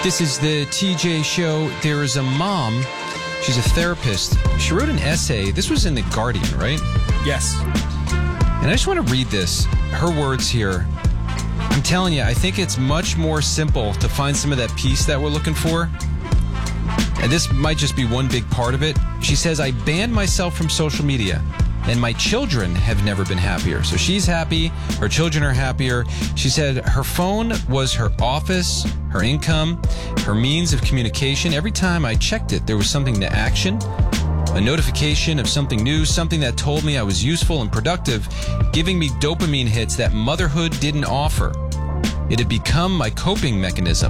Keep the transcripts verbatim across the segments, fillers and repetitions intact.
This is the T J Show. There is a mom. She's a therapist. She wrote an essay. This was in The Guardian, right? Yes. And I just want to read this. Her words here. I'm telling you, I think it's much more simple to find some of that peace that we're looking for. And this might just be one big part of it. She says, I banned myself from social media, and my children have never been happier. So she's happy. Her children are happier. She said her phone was her office, her income, her means of communication. Every time I checked it, there was something to action, a notification of something new, something that told me I was useful and productive, giving me dopamine hits that motherhood didn't offer. It had become my coping mechanism.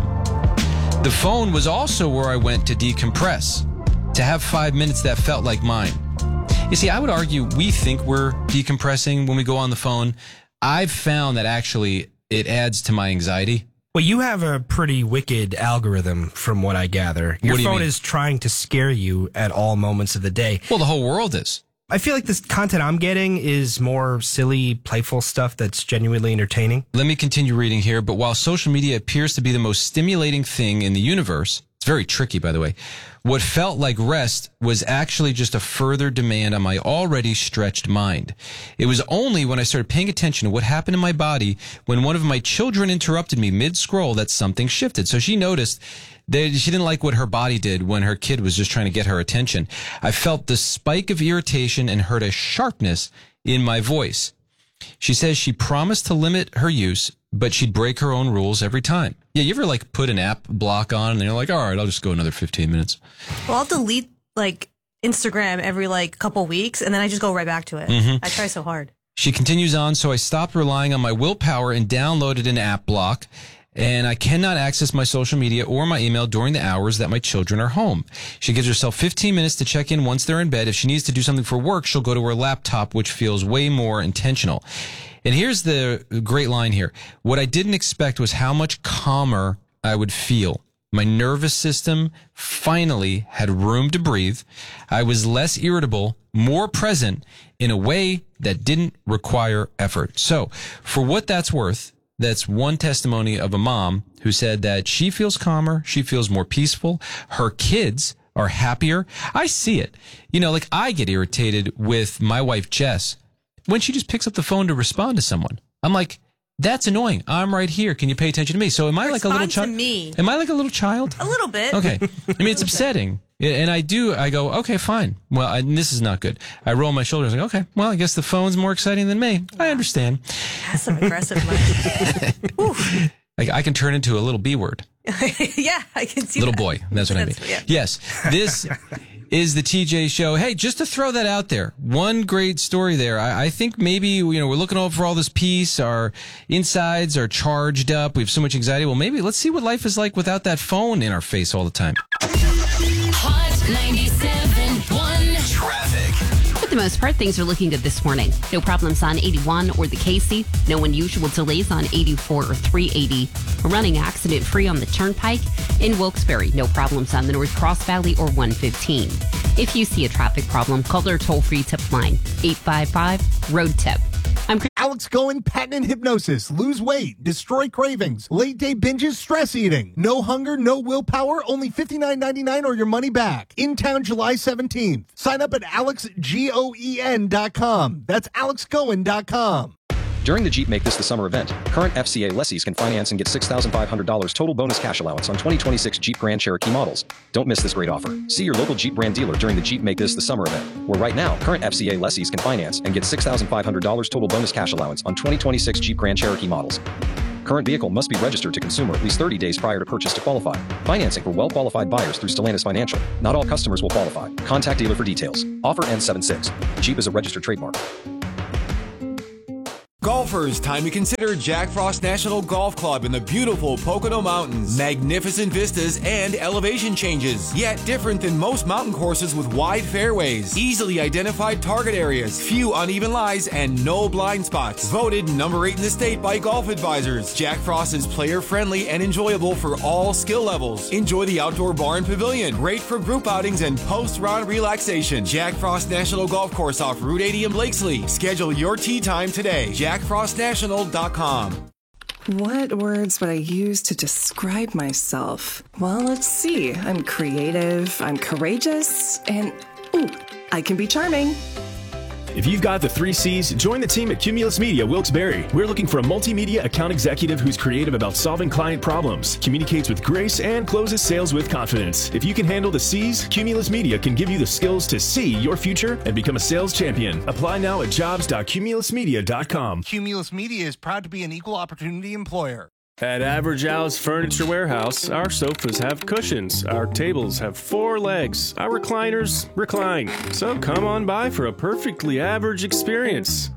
The phone was also where I went to decompress, to have five minutes that felt like mine. You see, I would argue we think we're decompressing when we go on the phone. I've found that actually it adds to my anxiety. Well, you have a pretty wicked algorithm from what I gather. Your What do you phone mean? is trying to scare you at all moments of the day. Well, the whole world is. I feel like this content I'm getting is more silly, playful stuff that's genuinely entertaining. Let me continue reading here. But while social media appears to be the most stimulating thing in the universe, it's very tricky, by the way, what felt like rest was actually just a further demand on my already stretched mind. It was only when I started paying attention to what happened in my body when one of my children interrupted me mid-scroll that something shifted. So she noticed that she didn't like what her body did when her kid was just trying to get her attention. I felt the spike of irritation and heard a sharpness in my voice. She says she promised to limit her use, but she'd break her own rules every time. Yeah, you ever like put an app block on and you're like, all right, I'll just go another fifteen minutes. Well, I'll delete like Instagram every like couple weeks and then I just go right back to it. Mm-hmm. I try so hard. She continues on, so I stopped relying on my willpower and downloaded an app block. And I cannot access my social media or my email during the hours that my children are home. She gives herself fifteen minutes to check in once they're in bed. If she needs to do something for work, she'll go to her laptop, which feels way more intentional. And here's the great line here. What I didn't expect was how much calmer I would feel. My nervous system finally had room to breathe. I was less irritable, more present in a way that didn't require effort. So for what that's worth, that's one testimony of a mom who said that she feels calmer, she feels more peaceful, her kids are happier. I see it. You know, like I get irritated with my wife, Jess, when she just picks up the phone to respond to someone. I'm like, that's annoying. I'm right here. Can you pay attention to me? So am I like a little Respond child? to me. Am I like a little child? A little bit. Okay. I mean, it's upsetting. And I do, I go, okay, fine. Well, I, this is not good. I roll my shoulders like, okay, well, I guess the phone's more exciting than me. I understand. Passive aggressive. I, I can turn into a little B word. Yeah, I can see Little that. boy. That's what That's- I mean. yeah. Yes. This is the T J Show. Hey, just to throw that out there, one great story there. I, I think maybe, you know, we're looking over all this peace. Our insides are charged up. We have so much anxiety. Well, maybe let's see what life is like without that phone in our face all the time. Hot ninety-seven point one. Traffic. For the most part, things are looking good this morning. No problems on eighty-one or the Casey. No unusual delays on eighty-four or three eighty. A running accident-free on the Turnpike. In Wilkes-Barre, no problems on the North Cross Valley or one fifteen. If you see a traffic problem, call our toll-free tip line, eight five five, road tip. I'm Alex Cohen, patent hypnosis, lose weight, destroy cravings, late day binges, stress eating, no hunger, no willpower, only fifty-nine ninety-nine or your money back. In town July seventeenth. Sign up at alex goen dot com. That's alex goen dot com. During the Jeep Make This the Summer event, current F C A lessees can finance and get six thousand five hundred dollars total bonus cash allowance on twenty twenty-six Jeep Grand Cherokee models. Don't miss this great offer. See your local Jeep brand dealer during the Jeep Make This the Summer event, where right now, current F C A lessees can finance and get six thousand five hundred dollars total bonus cash allowance on twenty twenty-six Jeep Grand Cherokee models. Current vehicle must be registered to consumer at least thirty days prior to purchase to qualify. Financing for well-qualified buyers through Stellantis Financial. Not all customers will qualify. Contact dealer for details. Offer ends seven six. Jeep is a registered trademark. Golfers, time to consider Jack Frost National Golf Club in the beautiful Pocono Mountains. Magnificent vistas and elevation changes, yet different than most mountain courses with wide fairways, easily identified target areas, few uneven lies, and no blind spots. Voted number eight in the state by Golf Advisors. Jack Frost is player-friendly and enjoyable for all skill levels. Enjoy the outdoor bar and pavilion, great for group outings and post-round relaxation. Jack Frost National Golf Course off Route eighty in Blakesley. Schedule your tee time today. jack frost national dot com. What words would I use to describe myself? Well, let's see. I'm creative, I'm courageous, and ooh, I can be charming. If you've got the three C's, join the team at Cumulus Media Wilkes-Barre. We're looking for a multimedia account executive who's creative about solving client problems, communicates with grace, and closes sales with confidence. If you can handle the C's, Cumulus Media can give you the skills to see your future and become a sales champion. Apply now at jobs dot cumulus media dot com. Cumulus Media is proud to be an equal opportunity employer. At Average Al's Furniture Warehouse, our sofas have cushions, our tables have four legs, our recliners recline. So come on by for a perfectly average experience.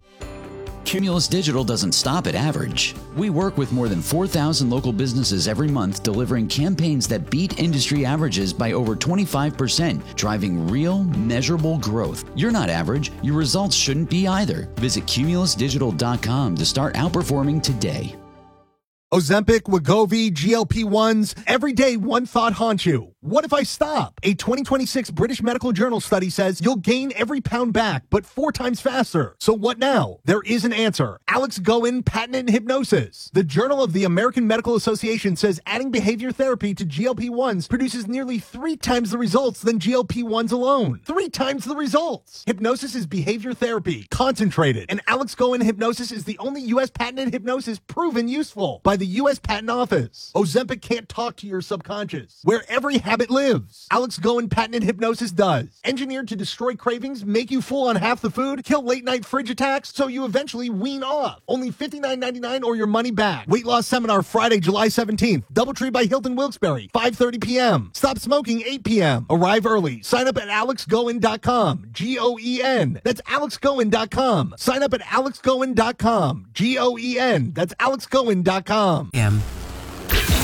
Cumulus Digital doesn't stop at average. We work with more than four thousand local businesses every month, delivering campaigns that beat industry averages by over twenty-five percent, driving real, measurable growth. You're not average. Your results shouldn't be either. Visit cumulus digital dot com to start outperforming today. Ozempic, Wegovy, G L P ones. Every day, one thought haunts you. What if I stop? A twenty twenty-six British Medical Journal study says you'll gain every pound back, but four times faster. So what now? There is an answer. Alex Goen, patented hypnosis. The Journal of the American Medical Association says adding behavior therapy to G L P ones produces nearly three times the results than G L P ones alone. Three times the results. Hypnosis is behavior therapy, concentrated. And Alex Goen hypnosis is the only U S patented hypnosis proven useful by the U S Patent Office. Ozempic can't talk to your subconscious, where every habit lives. Alex Goen patented hypnosis does. Engineered to destroy cravings, make you full on half the food, kill late night fridge attacks, so you eventually wean off. Only fifty-nine ninety-nine or your money back. Weight loss seminar Friday, July seventeenth. Doubletree by Hilton Wilkes-Barre, five thirty p.m. Stop smoking, eight p.m. Arrive early. Sign up at alex goen dot com. G O E N. That's alex goen dot com. Sign up at alex goen dot com. G O E N. That's alex goen dot com. M.